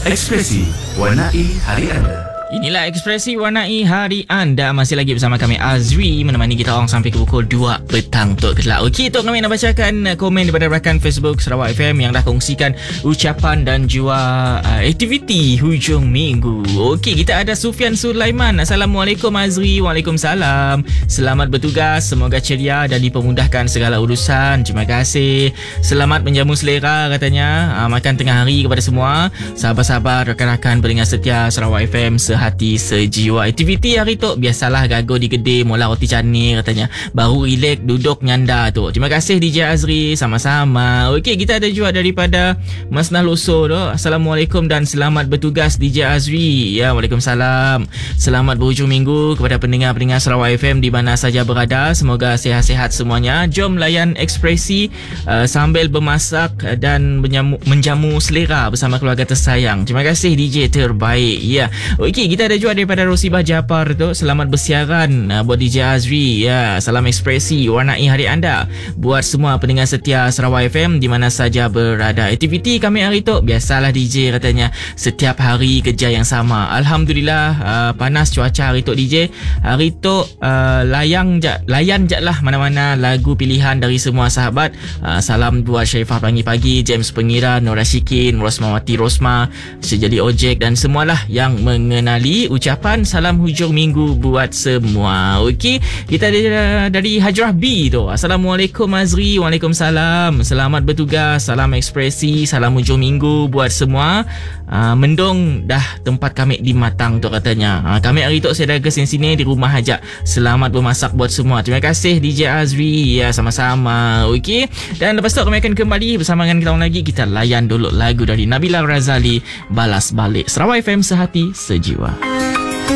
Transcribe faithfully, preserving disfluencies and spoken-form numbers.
Ekspresi warnai hari anda. Inilah Ekspresi Warnai Hari Anda. Masih lagi bersama kami Azri, menemani kita orang sampai ke pukul dua petang Tok kelak. Okey Tok, kami nak bacakan komen daripada rakan Facebook Sarawak F M yang dah kongsikan ucapan dan jua uh, aktiviti hujung minggu. Okey, kita ada Sufian Sulaiman. Assalamualaikum Azri. Waalaikumsalam. Selamat bertugas, semoga ceria dan dipermudahkan segala urusan. Terima kasih. Selamat menjamu selera katanya. uh, Makan tengah hari kepada semua. Sahabat-sahabat, rakan-rakan pendengar setia Sarawak F M, hati sejiwa. Aktiviti hari tu biasalah gago di kedai, mola roti canai katanya. Baru relax duduk nyanda tu. Terima kasih D J Azri, sama-sama. Okey, kita ada juga daripada Mas Naloso tu. Assalamualaikum dan selamat bertugas D J Azri. Ya, Waalaikumsalam. Selamat berhujung minggu kepada pendengar-pendengar Sarawak F M di mana saja berada. Semoga sihat-sihat semuanya. Jom layan Ekspresi uh, sambil bermasak dan menjamu, menjamu selera bersama keluarga tersayang. Terima kasih D J terbaik. Ya. Okey, kita ada juga daripada Rosibah Japar tu. Selamat bersiaran uh, buat D J Azri. Ya, salam Ekspresi warnai hari anda buat semua pendengar setia Sarawak F M di mana saja berada. Aktiviti kami hari tu biasalah D J katanya, setiap hari kerja yang sama. Alhamdulillah uh, panas cuaca hari tu D J. Hari tu uh, layang je, layan je lah mana-mana lagu pilihan dari semua sahabat. Uh, salam buat Syaifah Pagi-Pagi, James Pengira, Nora Syikin, Rosmawati Rosma, Sejali Ojek dan semualah yang mengenali ucapan salam hujung minggu buat semua. Okey, kita ada dari Hajrah B tu. Assalamualaikum Azri. Waalaikumsalam. Selamat bertugas, salam Ekspresi, salam hujung minggu buat semua. Uh, mendung dah tempat kami di Matang tu katanya. Uh, kami hari tu saya dah ke sini di rumah aja. Selamat bermasak buat semua. Terima kasih D J Azri. Ya, sama-sama. Okey, dan lepas tu kami akan kembali bersama dengan kita orang lagi. Kita layan dulu lagu dari Nabila Razali, Balas Balik. Sarawak F M, sehati sejiwa.